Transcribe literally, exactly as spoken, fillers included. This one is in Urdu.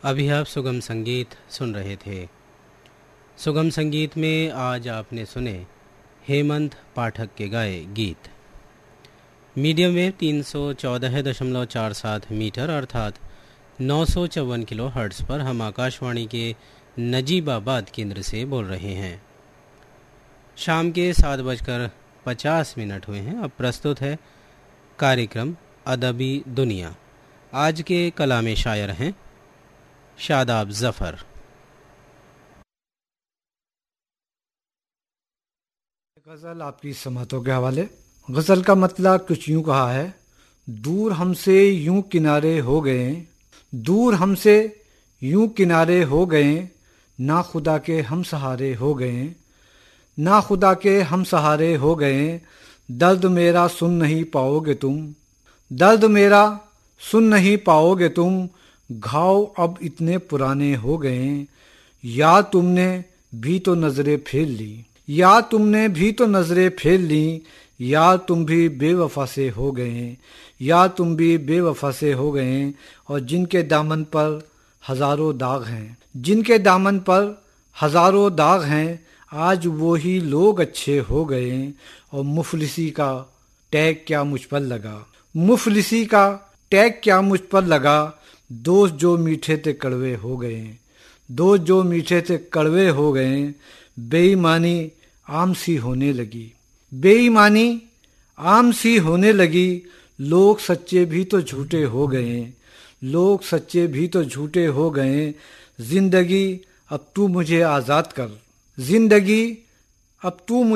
ابھی آپ سگم سنگیت سن رہے تھے۔ سگم سنگیت میں آج آپ نے سنے ہیمنت پاٹھک کے گائے گیت۔ میڈیم ویو تین سو چودہ دشملو چار سات میٹر ارتھات نو سو چون کلو ہرٹز پر ہم آکاشوانی کے نجیب آباد کیندر سے بول رہے ہیں۔ شام کے سات بج کر پچاس منٹ ہوئے ہیں۔ اب پرستت ہے کاریکرم ادبی دنیا۔ آج کے کلام شاعر ہیں شاداب ظفر۔ غزل آپ کی سماعتوں کے حوالے۔ غزل کا مطلب کچھ یوں کہا ہے: دور ہم سے یوں کنارے ہو گئے، دور ہم سے یوں کنارے ہو گئے، نا خدا کے ہم سہارے ہو گئے، نا خدا کے ہم سہارے ہو گئے، درد میرا سن نہیں پاؤ گے تم، درد میرا سن نہیں پاؤ گے تم، گھاؤ اب اتنے پرانے ہو گئے، یا تم نے بھی تو نظریں پھیر لی، یا تم نے بھی تو نظریں پھیر لی، یا تم بھی بے وفا سے ہو گئے، یا تم بھی بے وفا سے ہو گئے، اور جن کے دامن پر ہزاروں داغ ہیں، جن کے دامن پر ہزاروں داغ ہیں، آج وہی لوگ اچھے ہو گئے، اور مفلسی کا ٹیگ کیا مجھ پر لگا، مفلسی کا ٹیگ کیا مجھ پر لگا، دوست جو میٹھے تھے کڑوے ہو گئے، دوست جو میٹھے تھے کڑوے ہو گئے، بے ایمانی عام سی ہونے لگی، بے ایمانی عام سی ہونے لگی، لوگ سچے بھی تو جھوٹے ہو گئے، لوگ سچے بھی تو جھوٹے ہو گئے، زندگی اب تو مجھے آزاد کر، زندگی اب تو مجھے